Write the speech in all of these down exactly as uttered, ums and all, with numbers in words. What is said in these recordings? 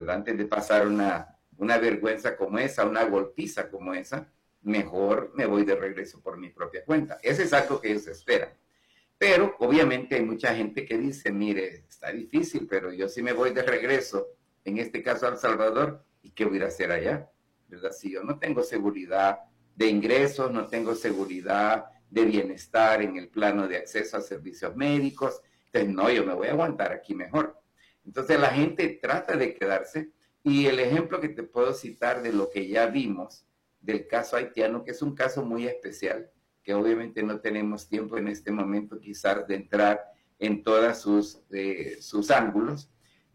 ¿verdad? Antes de pasar una, una vergüenza como esa, una golpiza como esa, mejor me voy de regreso por mi propia cuenta. Eso es algo que ellos esperan. Pero obviamente hay mucha gente que dice, mire, está difícil, pero yo sí me voy de regreso, en este caso a El Salvador, ¿y qué voy a hacer allá? ¿Verdad? Si yo no tengo seguridad de ingresos, no tengo seguridad de bienestar en el plano de acceso a servicios médicos, entonces no, yo me voy a aguantar aquí mejor. Entonces la gente trata de quedarse, y el ejemplo que te puedo citar de lo que ya vimos del caso haitiano, que es un caso muy especial, que obviamente no tenemos tiempo en este momento quizás de entrar en todos sus, eh, sus ángulos,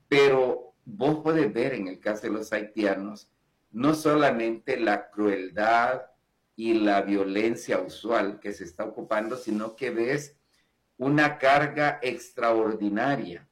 pero vos podés ver en el caso de los haitianos no solamente la crueldad y la violencia usual que se está ocupando, sino que ves una carga extraordinaria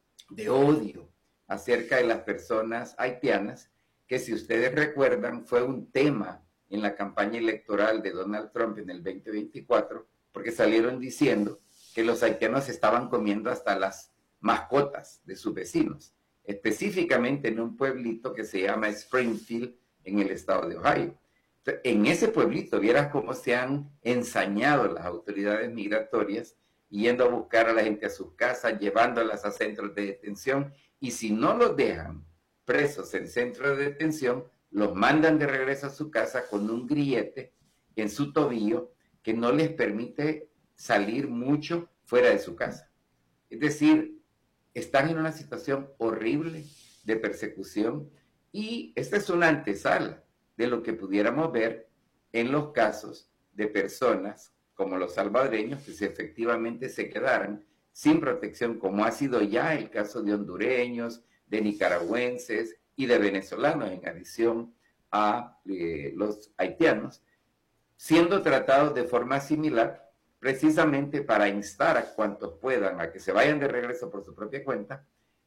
de odio acerca de las personas haitianas, que si ustedes recuerdan fue un tema en la campaña electoral de Donald Trump en el veinte veinticuatro, porque salieron diciendo que los haitianos estaban comiendo hasta las mascotas de sus vecinos, específicamente en un pueblito que se llama Springfield, en el estado de Ohio. En ese pueblito, vieras cómo se han ensañado las autoridades migratorias, yendo a buscar a la gente a sus casas, llevándolas a centros de detención, y si no los dejan presos en centros de detención, los mandan de regreso a su casa con un grillete en su tobillo que no les permite salir mucho fuera de su casa. Es decir, están en una situación horrible de persecución, y esta es una antesala de lo que pudiéramos ver en los casos de personas como los salvadoreños que si efectivamente se quedaran sin protección, como ha sido ya el caso de hondureños, de nicaragüenses y de venezolanos, en adición a eh, los haitianos, siendo tratados de forma similar, precisamente para instar a cuantos puedan a que se vayan de regreso por su propia cuenta,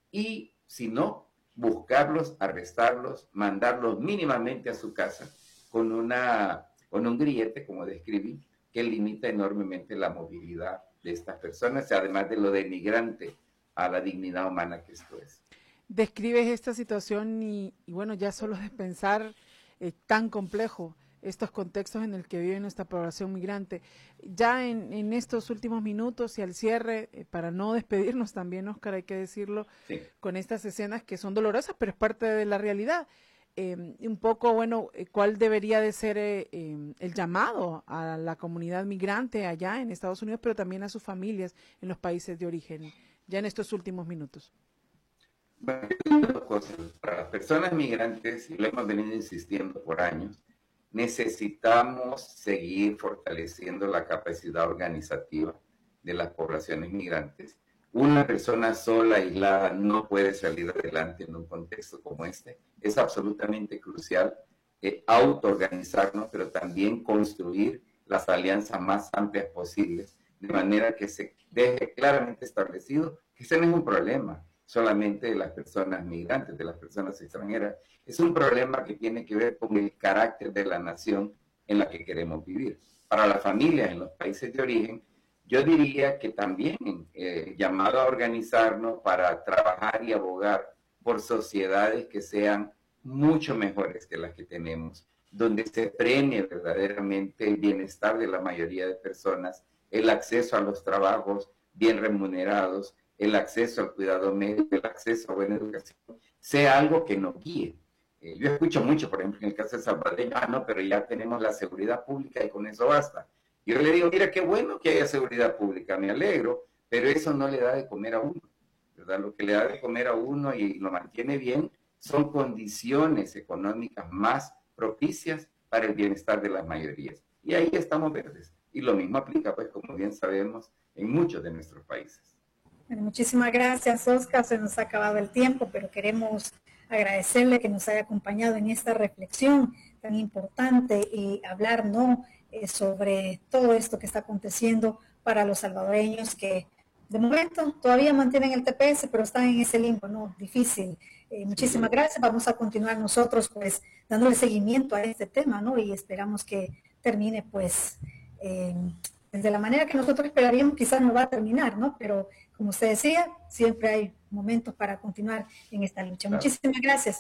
y si no, buscarlos, arrestarlos, mandarlos mínimamente a su casa con, una, con un grillete, como describí, que limita enormemente la movilidad de estas personas, además de lo denigrante a la dignidad humana que esto es. Describes esta situación y, y bueno, ya solo de pensar eh, tan complejo estos contextos en el que vive nuestra población migrante. Ya en, en estos últimos minutos y al cierre, eh, para no despedirnos también, Oscar, hay que decirlo, sí, con estas escenas que son dolorosas, pero es parte de la realidad. Eh, un poco, bueno, ¿cuál debería de ser eh, eh, el llamado a la comunidad migrante allá en Estados Unidos, pero también a sus familias en los países de origen, ya en estos últimos minutos? Bueno, dos cosas. Para las personas migrantes, y lo hemos venido insistiendo por años, necesitamos seguir fortaleciendo la capacidad organizativa de las poblaciones migrantes. Una persona sola, aislada, no puede salir adelante en un contexto como este. Es absolutamente crucial eh, autoorganizarnos, pero también construir las alianzas más amplias posibles, de manera que se deje claramente establecido que ese no es un problema solamente de las personas migrantes, de las personas extranjeras. Es un problema que tiene que ver con el carácter de la nación en la que queremos vivir. Para las familias en los países de origen, yo diría que también eh, llamado a organizarnos para trabajar y abogar por sociedades que sean mucho mejores que las que tenemos, donde se premie verdaderamente el bienestar de la mayoría de personas, el acceso a los trabajos bien remunerados, el acceso al cuidado médico, el acceso a buena educación, sea algo que nos guíe. Eh, yo escucho mucho, por ejemplo, en el caso de salvadoreño, ah, no, pero ya tenemos la seguridad pública y con eso basta. Yo le digo, mira, qué bueno que haya seguridad pública, me alegro, pero eso no le da de comer a uno, ¿verdad? Lo que le da de comer a uno y lo mantiene bien son condiciones económicas más propicias para el bienestar de las mayorías. Y ahí estamos verdes. Y lo mismo aplica, pues, como bien sabemos, en muchos de nuestros países. Bueno, muchísimas gracias, Oscar. Se nos ha acabado el tiempo, pero queremos agradecerle que nos haya acompañado en esta reflexión tan importante y hablar, ¿no?, eh, sobre todo esto que está aconteciendo para los salvadoreños que de momento todavía mantienen el T P S, pero están en ese limbo, ¿no? Difícil. Eh, muchísimas gracias. Vamos a continuar nosotros, pues, dándole seguimiento a este tema, ¿no? Y esperamos que termine, pues, eh, de la manera que nosotros esperaríamos. Quizás no va a terminar, ¿no? Pero, como usted decía, siempre hay momentos para continuar en esta lucha. Claro. Muchísimas gracias.